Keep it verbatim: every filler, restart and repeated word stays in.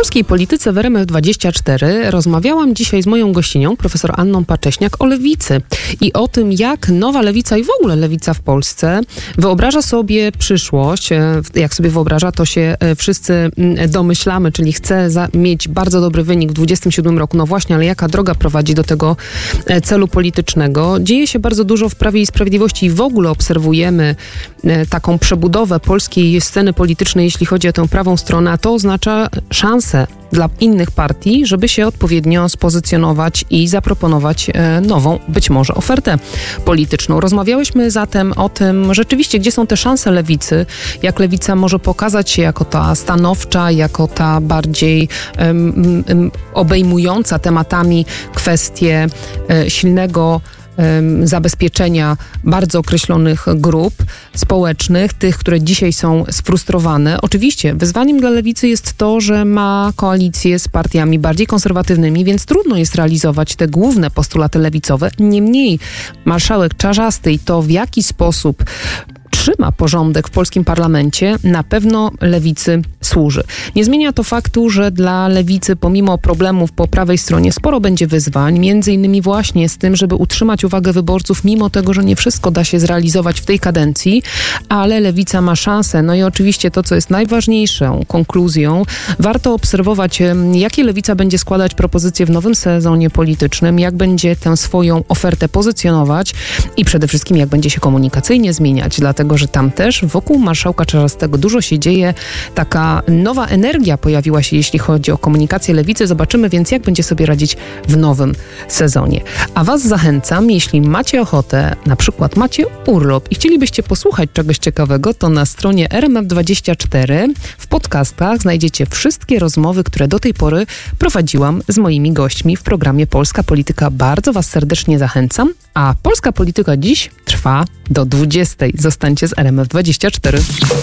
polskiej polityce w R M F dwadzieścia cztery rozmawiałam dzisiaj z moją gościnią, profesor Anną Pacześniak, o lewicy i o tym, jak nowa lewica i w ogóle lewica w Polsce wyobraża sobie przyszłość. Jak sobie wyobraża, to się wszyscy domyślamy, czyli chce za- mieć bardzo dobry wynik w dwudziestym siódmym roku. No właśnie, ale jaka droga prowadzi do tego celu politycznego? Dzieje się bardzo dużo w Prawie i Sprawiedliwości i w ogóle obserwujemy taką przebudowę polskiej sceny politycznej, jeśli chodzi o tę prawą stronę, a to oznacza szansę dla innych partii, żeby się odpowiednio spozycjonować i zaproponować nową, być może, ofertę polityczną. Rozmawiałyśmy zatem o tym rzeczywiście, gdzie są te szanse lewicy, jak lewica może pokazać się jako ta stanowcza, jako ta bardziej um, um, obejmująca tematami kwestie um, silnego zabezpieczenia bardzo określonych grup społecznych, tych, które dzisiaj są sfrustrowane. Oczywiście wyzwaniem dla lewicy jest to, że ma koalicję z partiami bardziej konserwatywnymi, więc trudno jest realizować te główne postulaty lewicowe. Niemniej marszałek Czarzasty i to, w jaki sposób trzyma porządek w polskim parlamencie, na pewno lewicy służy. Nie zmienia to faktu, że dla lewicy pomimo problemów po prawej stronie sporo będzie wyzwań, między innymi właśnie z tym, żeby utrzymać uwagę wyborców, mimo tego, że nie wszystko da się zrealizować w tej kadencji, ale lewica ma szansę. No i oczywiście to, co jest najważniejszą konkluzją, warto obserwować, jakie lewica będzie składać propozycje w nowym sezonie politycznym, jak będzie tę swoją ofertę pozycjonować i przede wszystkim, jak będzie się komunikacyjnie zmieniać, dlatego że tam też wokół marszałka Czarzastego dużo się dzieje. Taka nowa energia pojawiła się, jeśli chodzi o komunikację lewicy. Zobaczymy więc, jak będzie sobie radzić w nowym sezonie. A was zachęcam, jeśli macie ochotę, na przykład macie urlop i chcielibyście posłuchać czegoś ciekawego, to na stronie R M F dwadzieścia cztery w podcastach znajdziecie wszystkie rozmowy, które do tej pory prowadziłam z moimi gośćmi w programie Polska Polityka. Bardzo was serdecznie zachęcam, a Polska Polityka dziś trwa do dwudziestej. Zostańcie z R M F dwadzieścia cztery.